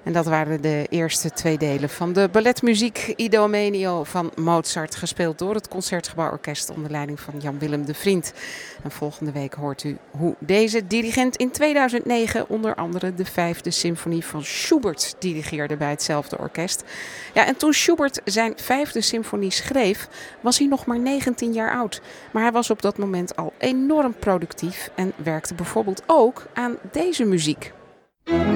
En dat waren de eerste twee delen van de balletmuziek Idomeneo van Mozart, gespeeld door het Concertgebouworkest onder leiding van Jan-Willem de Vriend. En volgende week hoort u hoe deze dirigent in 2009 onder andere de 5e symfonie van Schubert dirigeerde bij hetzelfde orkest. Ja, en toen Schubert zijn 5e symfonie schreef, was hij nog maar 19 jaar oud. Maar hij was op dat moment al enorm productief en werkte bijvoorbeeld ook aan deze muziek.